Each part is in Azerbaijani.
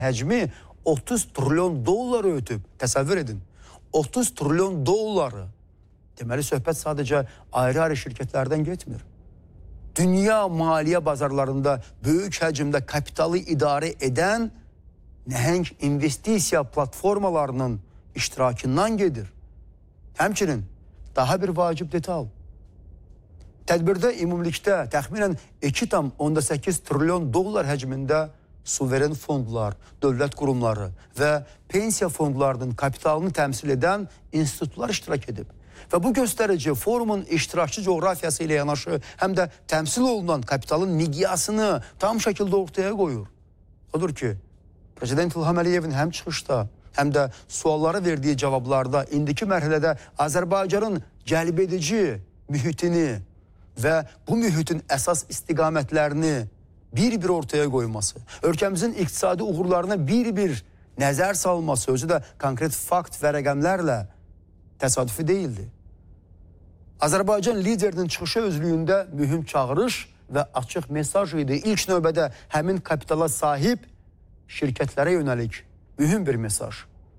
həcmi 30 trilyon dolları ötüb. Təsəvvür edin. 30 trilyon dolları. Deməli, söhbət sadəcə ayrı-ayrı şirkətlərdən getmir. Dünya maliyyə bazarlarında böyük həcmdə kapitalı idarə edən nəhəng investisiya platformalarının iştirakından gedir. Həmçinin daha bir vacib detal. Tədbirdə ümumilikdə təxminən 2,8 trilyon dollar həcmində suveren fondlar, dövlət qurumları və pensiya fondlarının kapitalını təmsil edən institutlar iştirak edib. Və bu göstərici forumun iştirakçı coğrafiyası ilə yanaşı həm də təmsil olunan kapitalın miqyasını tam şəkildə ortaya qoyur. Odur ki, Prezident İlham Əliyevin həm çıxışda, həm də suallara verdiyi cavablarda indiki mərhələdə Azərbaycanın cəlbedici mühitini və bu mühitin əsas istiqamətlərini bir-bir ortaya qoyması, ölkəmizin iqtisadi uğurlarına bir-bir nəzər salması, özü də konkret fakt və rəqəmlərlə təsadüfi deyildi. Azərbaycan liderinin çıxışı özlüyündə mühüm çağırış və açıq mesaj idi. İlk növbədə həmin kapitala sahib şirkətlərə yönəlik mühüm bir mesaj.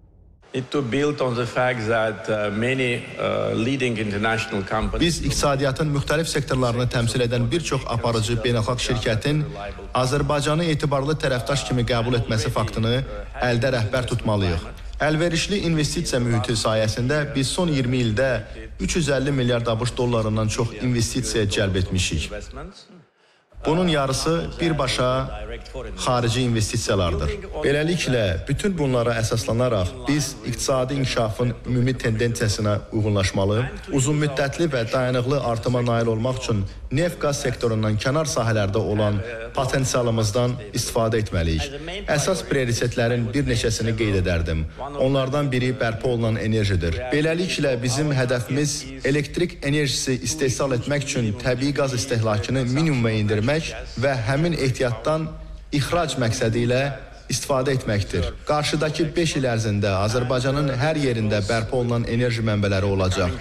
Biz iqtisadiyyatın müxtəlif sektorlarını təmsil edən bir çox aparıcı beynəlxalq şirkətin Azərbaycanı etibarlı tərəfdaş kimi qəbul etməsi faktını əldə rəhbər tutmalıyıq. Əlverişli investisiya mühiti sayəsində biz son 20 ildə 350 milyard ABŞ dollarından çox investisiyaya cəlb etmişik. Bunun yarısı birbaşa xarici investisiyalardır. Beləliklə, bütün bunlara əsaslanaraq biz iqtisadi inkişafın ümumi tendensiyasına uyğunlaşmalı, uzunmüddətli və dayanıqlı artıma nail olmaq üçün neft-qaz sektorundan kənar sahələrdə olan potensialımızdan istifadə etməliyik. Əsas prioritetlərin bir neçəsini qeyd edərdim. Onlardan biri bərpa olunan enerjidir. Beləliklə, bizim hədəfimiz elektrik enerjisi istehsal etmək üçün təbii qaz istehlakını minimuma indirmək və həmin ehtiyatdan ixrac məqsədi ilə istifadə etməkdir. Qarşıdakı 5 il ərzində Azərbaycanın hər yerində bərpa olunan enerji mənbələri olacaq.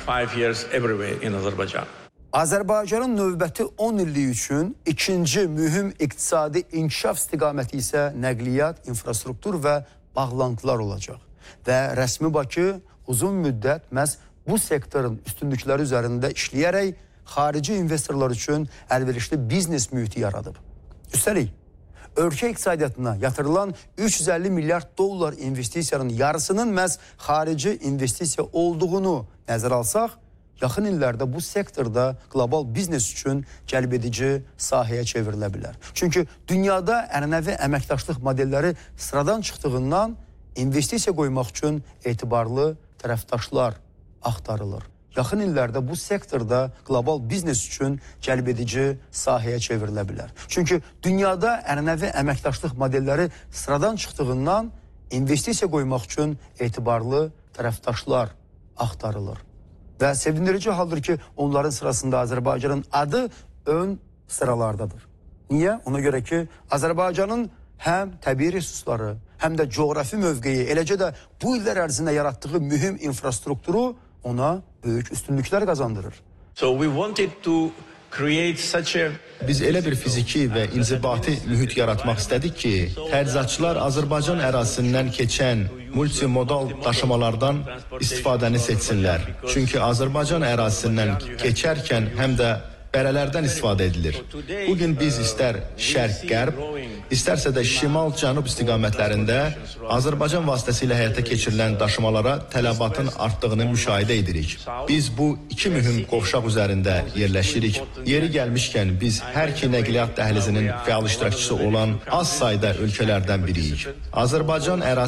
Azərbaycanın növbəti 10 illik üçün ikinci mühüm iqtisadi inkişaf istiqaməti isə nəqliyyat, infrastruktur və bağlantılar olacaq. Və rəsmi Bakı uzun müddət məhz bu sektorun üstünlükləri üzərində işləyərək xarici investorlar üçün əlverişli biznes mühiti yaradıb. Üstəlik, ölkə iqtisadiyyatına yatırılan 350 milyard dollar investisiyanın yarısının məhz xarici investisiya olduğunu nəzərə alsaq, yaxın illərdə bu sektorda qlobal biznes üçün cəlbedici sahəyə çevrilə bilər. Çünki dünyada ənənəvi əməkdaşlıq modelləri sıradan çıxdığından investisiya qoymaq üçün etibarlı tərəfdaşlar axtarılır. Yaxın illərdə bu sektorda qlobal biznes üçün cəlbedici sahəyə çevrilə bilər. Çünki dünyada ənənəvi əməkdaşlıq modelləri sıradan çıxdığından investisiya qoymaq üçün etibarlı tərəfdaşlar axtarılır. Və sevindirici haldır ki, onların sırasında Azərbaycanın adı ön sıralardadır. Niyə? Ona görə ki, Azərbaycanın həm təbii resursları, həm də coğrafi mövqeyi, eləcə də bu illər ərzində yaratdığı mühüm infrastrukturu ona böyük üstünlüklər qazandırır. Biz elə bir fiziki və inzibati mühit yaratmaq istədik ki, təchizatçılar Azərbaycan ərazisindən keçən multimodal daşımalardan istifadəni seçsinlər. Çünki Azərbaycan ərazisindən keçərkən həm də bərələrdən istifadə edilir. Bugün biz istər şərq-qərb, istərsə də şimal-cənub istiqamətlərində Azərbaycan vasitəsilə həyata keçirilən daşımalara tələbatın artdığını müşahidə edirik. Biz bu iki mühüm qovşaq üzərində yerləşirik. Yeri gəlmişkən biz hər iki nəqliyyat dəhlizinin fəal iştirakçısı olan az sayda ölkələrdən biriyik. Azərbaycan ərazisi